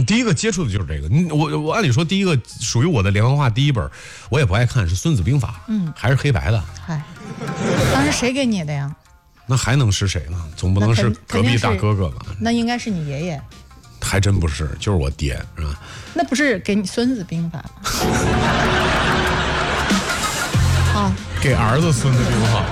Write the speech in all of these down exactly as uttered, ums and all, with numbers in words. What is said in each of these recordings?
第一个接触的就是这个。我我按理说第一个属于我的连环画第一本，我也不爱看，是《孙子兵法》，嗯，还是黑白的。 嗨，当时谁给你的呀？ 那还能是谁呢？总不能是隔壁大哥哥吧？ 那应该是你爷爷。 还真不是，就是我爹，是吧？ 那不是给你《孙子兵法》吗？啊， 给儿子孙子兵法。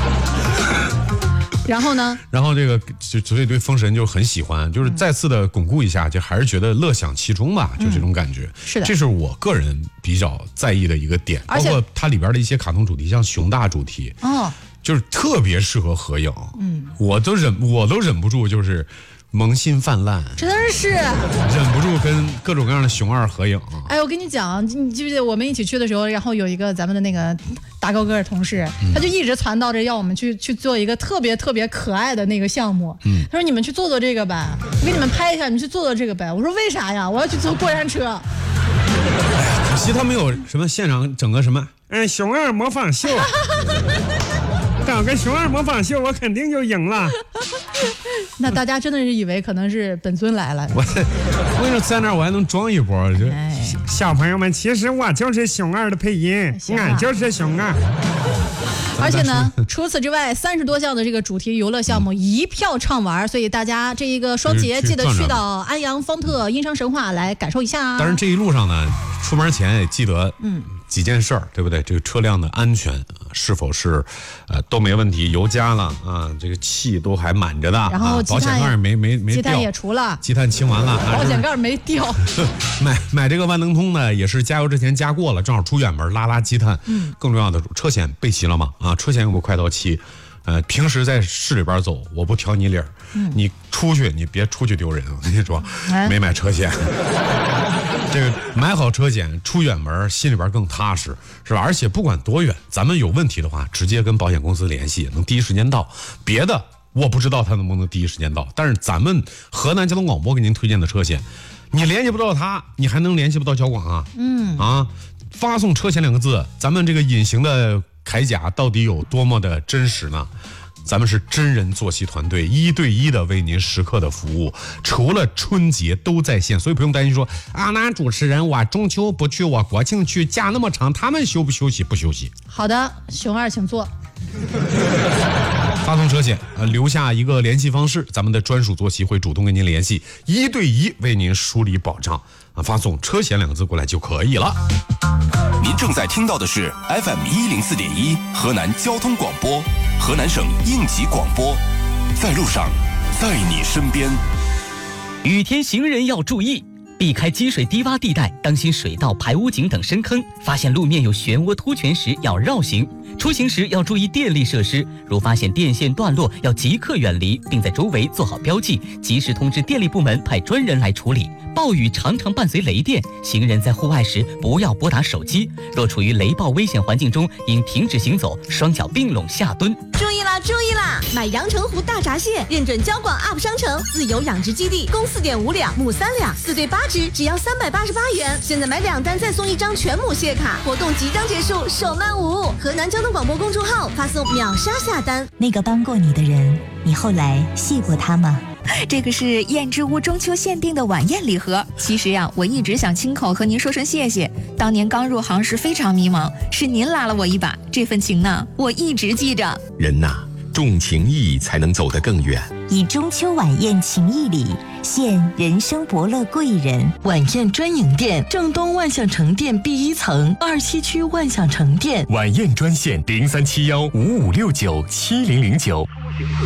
然后呢？ 然后这个就所以对封神就很喜欢，就是再次的巩固一下，就还是觉得乐享其中吧，就这种感觉。 是的， 这是我个人比较在意的一个点，包括它里边的一些卡通主题，像熊大主题，哦，就是特别适合合影。嗯，我都忍我都忍不住就是。萌新泛滥， 真是忍不住跟各种各样的熊二合影。 哎，我跟你讲，你记不记得我们一起去的时候，然后有一个咱们的那个大高个的同事，嗯、他就一直传道着要我们去去做一个特别特别可爱的那个项目。嗯，他说你们去做做这个吧，我给你们拍一下，你们去做做这个呗。我说为啥呀？我要去坐过山车。 哎呀，可惜他没有什么现场整个什么，嗯，熊二模仿秀。搞个熊二模仿秀，我肯定就赢了。 那大家真的是以为可能是本尊来了。 我我跟你说，在那儿我还能装一波。就哎、小朋友们，其实我就是熊二的配音，俺、啊、就是熊二。 而且呢，除此之外，三十多项的这个主题游乐项目、嗯、一票畅玩，所以大家这一个双节记得去到安阳方特殷商神话来感受一下。 当然这一路上呢，出门前也记得嗯几件事儿，对不对？这个车辆的安全是否是呃都没问题，油加了啊，这个气都还满着的， 然后、啊、 保险盖没没没掉， 积碳也除了， 积碳清完了， 保险盖没掉。 买买这个万能通呢，也是加油之前加过了，正好出远门拉拉积碳。嗯，更重要的车险备齐了吗？啊，车险有个快到期。呃，平时在市里边走，我不挑你理儿、嗯，你出去你别出去丢人。我跟你说，哎、没买车险，这个买好车险，出远门心里边更踏实，是吧？而且不管多远，咱们有问题的话，直接跟保险公司联系，能第一时间到。别的我不知道他能不能第一时间到，但是咱们河南交通广播给您推荐的车险，你联系不到他，你还能联系不到交广啊？嗯啊，发送车险两个字，咱们这个隐形的铠甲到底有多么的真实呢？咱们是真人坐席团队，一对一的为您时刻的服务，除了春节都在线，所以不用担心说啊，那主持人我中秋不去，我国庆去，假那么长，他们休不休息？不休息。 好的，熊二请坐。 发送车险，呃，留下一个联系方式，咱们的专属坐席会主动跟您联系，一对一为您梳理保障啊，发送车险两个字过来就可以了。 您正在听到的是 F M 一零四点一河南交通广播，河南省应急广播，在路上，在你身边。 雨天行人要注意，避开积水低洼地带，当心水道、排污井等深坑。发现路面有漩涡凸泉时要绕行。出行时要注意电力设施，如发现电线断落，要即刻远离，并在周围做好标记，及时通知电力部门派专人来处理。暴雨常常伴随雷电，行人在户外时不要拨打手机。若处于雷暴危险环境中，应停止行走，双脚并拢下蹲。 注意啦，注意啦！买阳澄湖大闸蟹，认准交广 U P 商城自由养殖基地，公四点五两，母三两，四对八只，只要三百八十八元。现在买两单再送一张全母蟹卡，活动即将结束，手慢无误。河南交通广播公众号发送秒杀下单。 那个帮过你的人，你后来谢过他吗？ 这个是燕之屋中秋限定的晚宴礼盒。其实呀，我一直想亲口和您说声谢谢。当年刚入行时非常迷茫，是您拉了我一把，这份情呢，我一直记着。 人呐，重情义才能走得更远。 以中秋晚宴情谊礼，献人生伯乐贵人。 晚宴专营店，正东万象城店 B 一层，二西区万象城店。 晚宴专线零三七幺五五六九七零零九。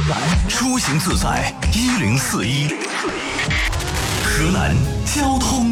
出行自在一零四一，河南交通